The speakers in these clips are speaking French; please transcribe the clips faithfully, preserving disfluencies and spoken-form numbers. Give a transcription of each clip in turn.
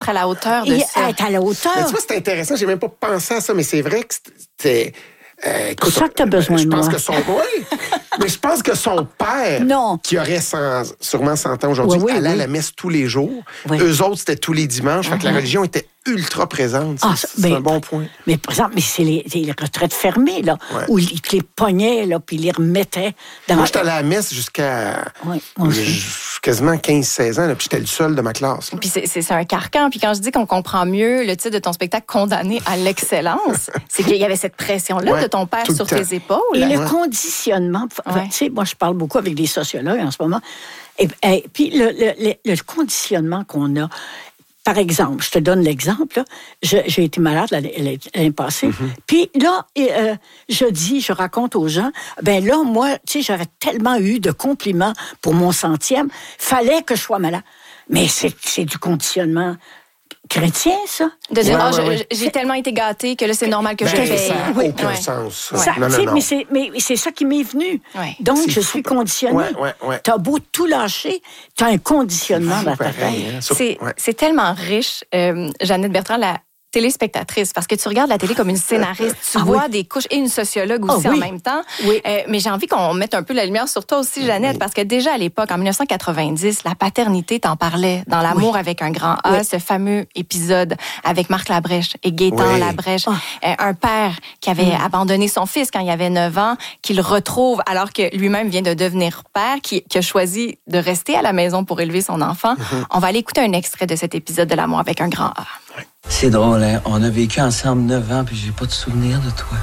être à la hauteur de Et ça. être à la hauteur. Mais tu vois, c'est intéressant. J'ai même pas pensé à ça, mais c'est vrai que c'était... Euh, C'est pour ça que tu as besoin je de pense moi. que son oui, mais je pense que son père, non. qui aurait cent, sûrement cent ans aujourd'hui, oui, oui, allait oui. à la messe tous les jours. Oui. Eux autres, c'était tous les dimanches. Uh-huh. Fait que la religion était ultra présente. Ah, c'est mais, c'est un bon point. Mais par exemple, mais c'est les, les retraites fermées, là, Ouais. où ils te les pognaient, là, puis ils les remettaient dans... Moi, j'étais allé à la messe jusqu'à Oui, moi aussi. j- quasiment quinze seize ans, là, puis j'étais le seul de ma classe. là. Puis c'est, c'est, c'est un carcan. Puis quand je dis qu'on comprend mieux le titre de ton spectacle Condamné à l'excellence, c'est qu'il y avait cette pression-là Ouais, de ton père tout le sur temps. tes épaules. Et le Ouais. conditionnement, Ouais. tu sais, moi, je parle beaucoup avec des sociologues en ce moment, et, et puis le, le, le, le conditionnement qu'on a, par exemple, je te donne l'exemple, là, je, j'ai été malade l'année, l'année passée, Mm-hmm. puis là, et, euh, je dis, je raconte aux gens, ben là, moi, tu sais, j'avais tellement eu de compliments pour mon centième, fallait que je sois malade. Mais c'est, c'est du conditionnement chrétien, ça. De dire, Ouais, ah, ouais, je- ouais. j'ai tellement été gâtée que là, c'est normal que je Ben, paye. ça n'a Oui. aucun Ouais. sens. Ça, non, tu non, sais, non. mais, c'est, mais c'est ça qui m'est venu. Ouais. Donc, C'est je fou, suis pareil. conditionnée. Ouais, ouais, ouais. T'as beau tout lâcher, t'as un conditionnement dans ta Pareil, tête. hein. Ça, C'est, ouais. c'est tellement riche, euh, Jeannette Bertrand, la téléspectatrice, parce que tu regardes la télé comme une scénariste, tu Ah vois oui. des couches et une sociologue aussi Ah oui. en même temps. Oui. Euh, mais j'ai envie qu'on mette un peu la lumière sur toi aussi, Jeannette, parce que déjà à l'époque, en dix-neuf cent quatre-vingt-dix, la paternité t'en parlait dans L'amour Oui. avec un grand A, Oui. ce fameux épisode avec Marc Labrèche et Gaétan Oui. Labrèche, Ah. euh, un père qui avait abandonné son fils quand il avait neuf ans, qu'il retrouve alors que lui-même vient de devenir père, qui, qui a choisi de rester à la maison pour élever son enfant. On va aller écouter un extrait de cet épisode de L'amour avec un grand A. C'est drôle, hein? On a vécu ensemble neuf ans, puis j'ai pas de souvenir de toi.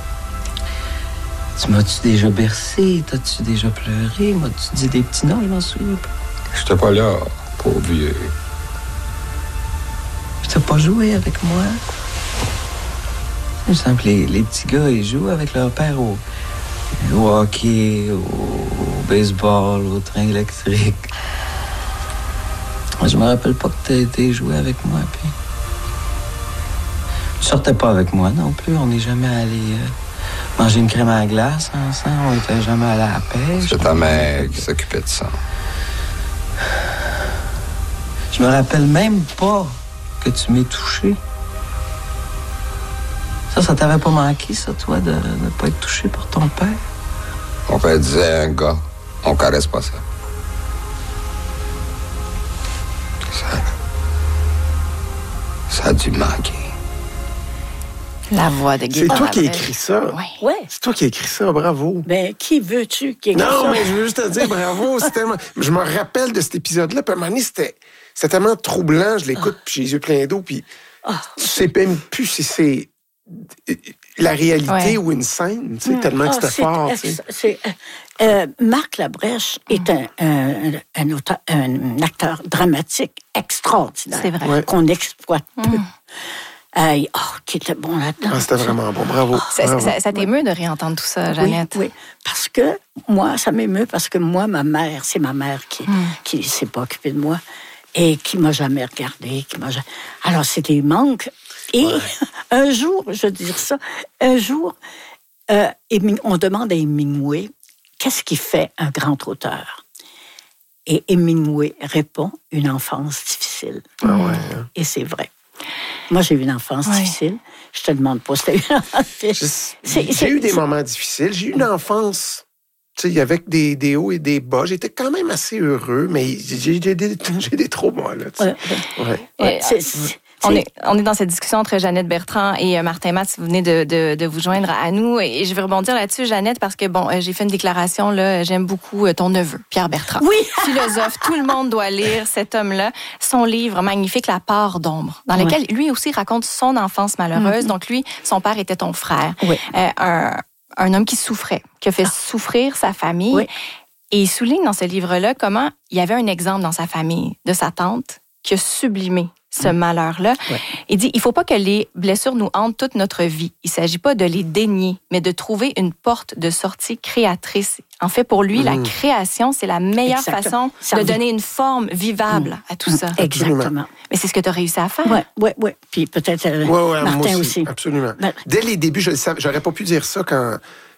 Tu m'as-tu déjà bercé? T'as-tu déjà pleuré? M'as-tu dit des petits noms? Je m'en souviens pas. J'étais pas là, pauvre vieux. T'as pas joué avec moi? Il me semble que les, les petits gars, ils jouent avec leur père au, au hockey, au, au baseball, au train électrique. Je me rappelle pas que t'as été jouer avec moi, puis... Tu sortais pas avec moi non plus. On n'est jamais allé euh, manger une crème à la glace ensemble. On n'était jamais allé à la pêche. C'est ta mère qui s'occupait de ça. Je me rappelle même pas que tu m'aies touché. Ça, ça t'avait pas manqué, ça, toi, de ne pas être touché par ton père? Mon père disait, un gars, on caresse pas ça. Ça... Ça a dû manquer. La voix de C'est Gaétan toi qui as Labrèche. écrit ça. Oui. Ouais. C'est toi qui as écrit ça, bravo. Ben, qui veux-tu qui écrit Non, ça? mais je veux juste te dire bravo. C'est tellement... Je me rappelle de cet épisode-là. Puis à un moment donné, c'était, c'était tellement troublant. Je l'écoute, puis j'ai les yeux pleins d'eau. Puis tu sais même plus si c'est la réalité Ouais. ou une scène. Tu sais, tellement que Ah, c'était c'est- fort. euh, tu sais. c'est, euh, euh, Marc Labrèche est un, un, un, auteur- un acteur dramatique extraordinaire. C'est vrai. Ouais. Qu'on exploite peu. Euh, oh, qui était bon là-dedans. Ah, c'était vraiment bon. Bravo. Ça, Bravo. ça, ça t'émeut de réentendre tout ça, Oui, Jeannette? oui, parce que moi, ça m'émeut parce que moi, ma mère, c'est ma mère qui Hmm. qui s'est pas occupée de moi et qui m'a jamais regardée. Qui m'a ja- Alors, c'était des manques. Et un jour, je veux dire ça, un jour, euh, Heming- on demande à Hemingway qu'est-ce qui fait un grand auteur. Et Hemingway répond une enfance difficile. Ah ouais, hein. Et c'est vrai. Moi, j'ai eu une enfance Ouais. difficile. Je te demande pas si t'as eu une enfance difficile. Je- C'est- J'ai c'est- eu des c'est- moments difficiles. J'ai eu une enfance, tu sais, avec des, des hauts et des bas. J'étais quand même assez heureux, mais j'ai, j'ai des, j'ai des traumas, là, tu sais. Ouais, ouais. Ouais. Ouais, Et, c'est- euh, c'est- On c'est- est, on est dans cette discussion entre Jeannette Bertrand et euh, Martin Matt. Vous venez de, de, de vous joindre à nous. Et je vais rebondir là-dessus, Jeannette, parce que, bon, euh, j'ai fait une déclaration, là. J'aime beaucoup euh, ton neveu, Pierre Bertrand. Oui! Philosophe. Tout le monde doit lire cet homme-là. Son livre magnifique, La part d'ombre, dans Ouais. lequel lui aussi raconte son enfance malheureuse. Mm-hmm. Donc, lui, son père était ton frère. Oui. Euh, un, un homme qui souffrait, qui a fait souffrir sa famille. Oui. Et il souligne dans ce livre-là comment il y avait un exemple dans sa famille de sa tante qui a sublimé ce malheur-là. Ouais. Il dit, il faut pas que les blessures nous hantent toute notre vie. Il s'agit pas de les dénier, mais de trouver une porte de sortie créatrice. En fait, pour lui, la création, c'est la meilleure Exactement. façon Ça de revient- donner une forme vivable à tout ça. Exactement. Mais c'est ce que tu as réussi à faire. Oui, oui, oui. Puis peut-être euh, Ouais, ouais, Martin moi aussi. Absolument. Ben- Dès les débuts, je le savais. J'aurais pas pu dire ça quand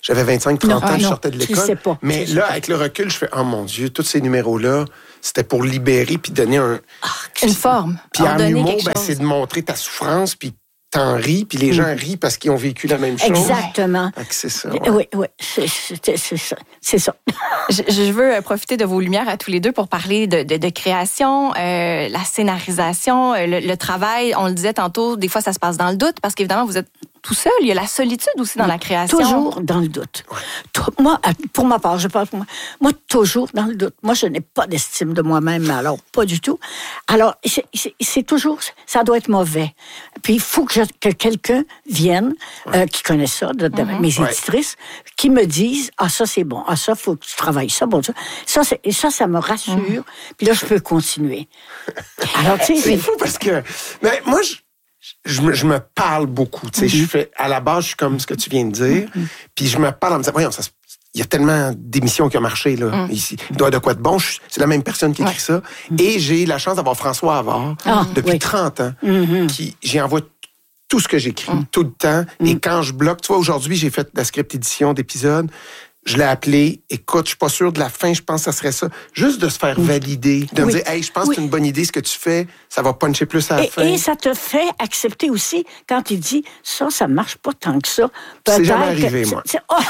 j'avais vingt-cinq trente Non, ans, ah, je non, sortais de tu l'école. sais pas, Mais tu sais là, pas. avec le recul, je fais, oh mon Dieu, tous ces numéros-là, c'était pour libérer puis donner un... Une forme. Puis en ordonner humour, quelque ben, chose. c'est de montrer ta souffrance, puis t'en ris, puis les gens rient parce qu'ils ont vécu la même chose. Exactement. Fait que c'est ça. ouais. Oui, oui, c'est c'est- c'est ça. C'est ça. Je, je veux euh, profiter de vos lumières à tous les deux pour parler de, de, de création, euh, la scénarisation, euh, le, le travail. On le disait tantôt, des fois, ça se passe dans le doute parce qu'évidemment, vous êtes tout seul. Il y a la solitude aussi dans la création. Toujours dans le doute. Tou- Moi, à- pour ma part, je parle pour moi. Moi, toujours dans le doute. Moi, je n'ai pas d'estime de moi-même, alors pas du tout. Alors, c'est- c'est c'est toujours, ça doit être mauvais. Puis, il faut que, je- que quelqu'un vienne, euh, qui connaît ça, de, de mes Ouais. éditrices, qui me dise, ah, ça, c'est bon. Ah, ça, faut que tu travailles ça. Bon, ça, ça, c'est- et ça, ça me rassure. Puis là, je peux continuer. Alors, tu sais, C'est c'est- fou parce que... Mais moi, je, je, me, je me parle beaucoup. Tu sais, je fais, à la base, je suis comme ce que tu viens de dire. Puis je me parle en me disant, voyons, ça se- il y a tellement d'émissions qui ont marché, là, ici. Il doit y avoir de quoi de bon. Je- C'est la même personne qui écrit ça. Et j'ai la chance d'avoir François Havard, Ah, depuis oui. trente ans, qui, j'y envoie tout ce que j'écris, tout le temps. Et quand je bloque, tu vois, aujourd'hui, j'ai fait la script édition d'épisodes. Je l'ai appelé, écoute, je suis pas sûr de la fin, je pense que ça serait ça. Juste de se faire valider, de me Oui. dire, hey, je pense Oui. que c'est une bonne idée ce que tu fais, ça va puncher plus à la Et, fin. et ça te fait accepter aussi quand il dit ça, ça marche pas tant que ça. C'est jamais Peut-être que- arrivé, moi. c'est- oh!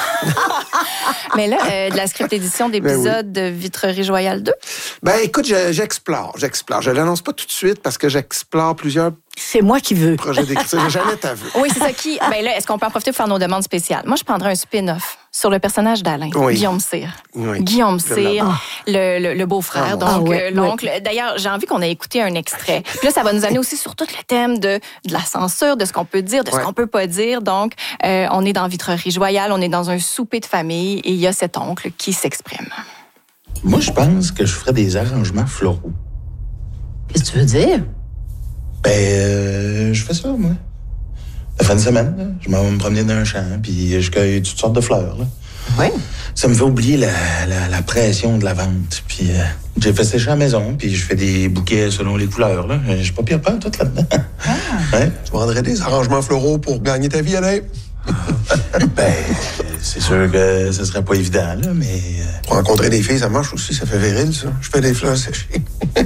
Mais là, euh, de la script édition d'épisode de Vitrerie Joyale deux. Ben écoute, je- j'explore, j'explore. Je l'annonce pas tout de suite parce que j'explore plusieurs C'est moi qui veux. projets d'écriture. J'ai jamais t'avoué. Oui, c'est ça. Qui, ben là, est-ce qu'on peut en profiter pour faire nos demandes spéciales? Moi, je prendrais un spin-off sur le personnage d'Alain, Oui. Guillaume Cyr. Oui. Guillaume Je Cyr, l'adore. le, le, le beau-frère, Ah, donc ah ouais, euh, l'oncle. D'ailleurs, j'ai envie qu'on ait écouté un extrait. Puis là, ça va nous amener aussi sur tout le thème de, de la censure, de ce qu'on peut dire, de ce Ouais. qu'on peut pas dire. Donc, euh, on est dans Vitrerie Joyale, on est dans un souper de famille et il y a cet oncle qui s'exprime. Moi, je pense que je ferais des arrangements floraux. Qu'est-ce que tu veux dire? Ben, euh, je fais ça, moi. La fin de semaine, là, je m'en vais me promener dans un champ, puis je cueille toutes sortes de fleurs, là. Oui. Ça me fait oublier la, la, la pression de la vente. Puis euh, j'ai fait sécher à la maison, puis je fais des bouquets selon les couleurs, là. Je suis pas pire pas tout là-dedans. Ouais. Tu vendrais des arrangements floraux pour gagner ta vie, Alain? Ben, c'est sûr que ce serait pas évident, là, mais... euh, Pour rencontrer des filles, ça marche aussi, ça fait viril, ça. Je fais des fleurs séchées.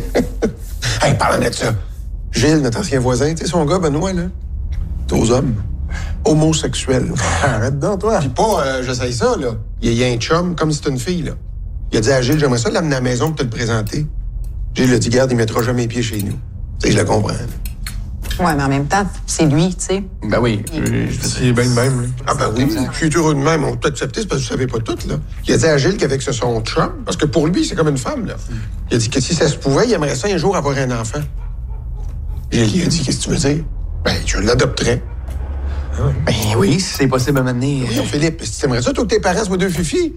Hey, parlant de ça, Gilles, notre ancien voisin, tu sais, son gars, Benoît, là, t'es aux hommes. Homosexuel. Arrête donc, toi. Puis pas, euh, j'essaye ça, là. Il y a un chum, comme si c'était une fille, là. Il a dit à Gilles, j'aimerais ça l'amener à la maison pour te le présenter. Gilles a dit, garde, il mettra jamais les pieds chez nous. Tu sais, je le comprends. là. Ouais, mais en même temps, c'est lui, tu sais. Ben oui, c'est bien de même. Là. Ah ben oui, je suis heureux de même. On peut accepter, c'est parce que vous savez pas tout, là. Il a dit à Gilles qu'avec ce son chum, parce que pour lui, c'est comme une femme, là. Il a dit que si ça se pouvait, il aimerait ça un jour avoir un enfant. Gilles, il a dit, qu'est-ce que tu veux dire? Ben, je l'adopterais. Ben oui, si c'est possible à m'amener. Voyons, Philippe, si tu aimerais ça, toi, que tes parents soient deux fifis?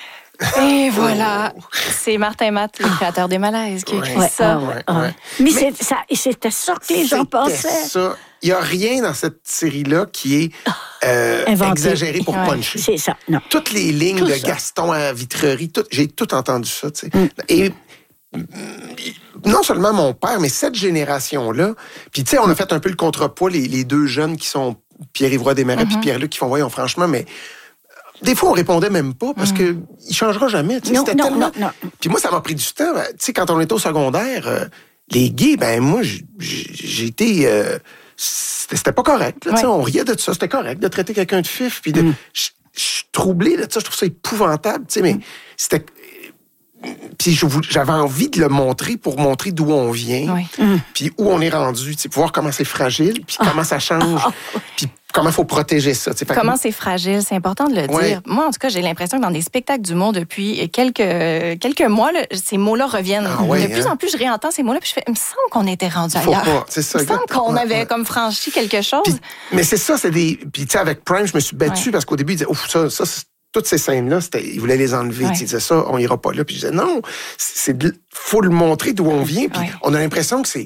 Et voilà, c'est Martin Matt, le créateur des Malaises, qui a écrit Ouais, ça. ah ouais, ah ouais. Mais, c'est- ça- et c'était ça que les gens C'était pensaient. ça. Il n'y a rien dans cette série-là qui est euh, Inventé. exagéré pour Ouais. puncher. C'est ça, non. Toutes les lignes Tout de ça. Gaston à Vitrerie, tout- j'ai tout entendu ça, tu sais. Et mm, non seulement mon père, mais cette génération-là, puis tu sais, on a fait un peu le contrepoids, les, les deux jeunes qui sont Pierre-Yves Roy Desmarais puis Pierre-Luc qui font, voyons, franchement, mais des fois, on répondait même pas parce que il changera jamais. tu sais, Non, C'était non, tellement... non, non. Puis moi, ça m'a pris du temps. Tu sais, quand on était au secondaire, euh, les gays, ben moi, j- j- j'ai été... euh, c'était c'était pas correct. Là, tu sais, Ouais. On riait de ça. C'était correct de traiter quelqu'un de fif. Puis de... je je suis troublé de ça. Je trouve ça épouvantable. tu sais, Mais c'était... Puis je vou- j'avais envie de le montrer pour montrer d'où on vient, Oui. puis où on est rendu, tu sais, pour voir comment c'est fragile, puis comment ça change, puis comment il faut protéger ça. tu sais. Fait que- Comment c'est fragile, c'est important de le Ouais. dire. Moi, en tout cas, j'ai l'impression que dans des spectacles d'humour depuis quelques, quelques mois, là, ces mots-là reviennent. Ah ouais, de plus hein? en plus, je réentends ces mots-là, puis je fais, il me semble qu'on était rendu Faut ailleurs. pas, c'est ça, Il me semble exactement. qu'on Ouais, avait ouais. comme franchi quelque chose. Puis- mais c'est ça, c'est des. Puis tu sais, avec Prime, je me suis battu Ouais. parce qu'au début, il disait, ouf, ça, ça, c'est- toutes ces scènes-là, c'était, il voulait les enlever. Ouais. Tu sais, Il disait ça, on ira pas là. Puis je disais, non, c'est de- faut le montrer d'où on vient. Puis Ouais. on a l'impression que c'est.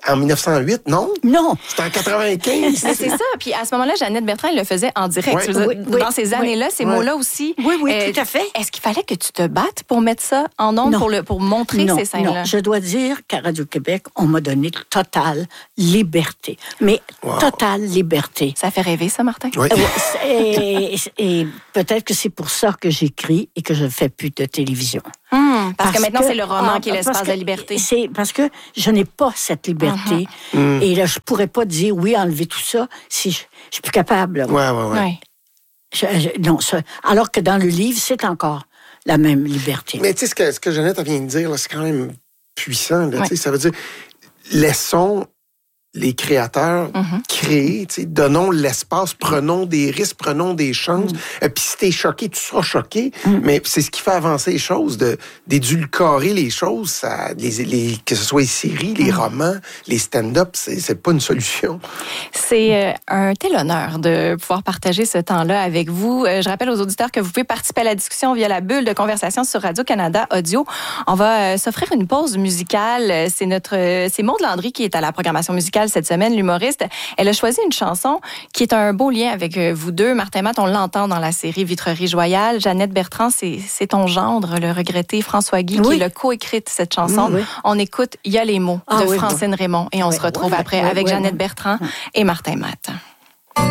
en mille neuf cent huit, non? Non. C'était en quatre-vingt-quinze. Mais c'est ça. Puis à ce moment-là, Jeannette Bertrand, elle le faisait en direct. Ouais. Je veux dire, Oui, oui, dans ces années-là, oui. ces Ouais. mots-là aussi. Oui, oui, euh, tout à fait. Est-ce qu'il fallait que tu te battes pour mettre ça en ondes, Non. pour, le, pour montrer non, ces scènes-là? non, je dois dire qu'à Radio-Québec, on m'a donné totale liberté. Mais Wow. totale liberté. Ça fait rêver, ça, Martin? Oui. Euh, Et, et peut-être que c'est pour ça que j'écris et que je ne fais plus de télévision. Hum, parce, que maintenant, c'est le roman ah, qui est parce l'espace que de liberté. C'est parce que je n'ai pas cette liberté. Et là, je pourrais pas dire oui, enlever tout ça si je, je suis plus capable. là. Ouais, ouais, ouais. Ouais. Je- je- non, ça- alors que dans le livre, c'est encore la même liberté. Mais tu sais, ce que, ce que Jeannette vient de dire, là, c'est quand même puissant. Là, Ouais. tu sais, ça veut dire, laissons les créateurs Mhm. créer, tu sais, donnons l'espace, prenons des risques, prenons des chances. Et puis si t'es choqué, tu seras choqué. Mais c'est ce qui fait avancer les choses, de, d'édulcorer les choses, ça, les, les, que ce soit les séries, les romans, les stand-up, c'est, c'est pas une solution. C'est euh, un tel honneur de pouvoir partager ce temps-là avec vous. Euh, je rappelle aux auditeurs que vous pouvez participer à la discussion via la bulle de conversation sur Radio-Canada Audio. On va euh, s'offrir une pause musicale. Euh, C'est notre, euh, c'est Maude Landry qui est à la programmation musicale cette semaine, l'humoriste. Elle a choisi une chanson qui est un beau lien avec euh, vous deux. Martin Matt, on l'entend dans la série Vitrerie Joyale. Jeannette Bertrand, c'est, c'est ton gendre, le regretté François Guy, Oui. qui l'a coécrite, cette chanson. Oui. On écoute « Il y a les mots » Ah de oui, Francine Raymond et on Oui. se retrouve Oui. après Oui, avec oui, Jeannette oui. Bertrand et Martin Matt.